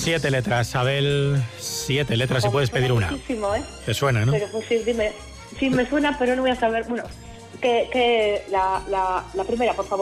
7 letras, Abel. 7 letras y puedes pedir una. Muchísimo, ¿eh? Te suena, ¿no? Pero pues sí, dime. Sí, me suena, pero no voy a saber. Bueno, que la primera, por favor.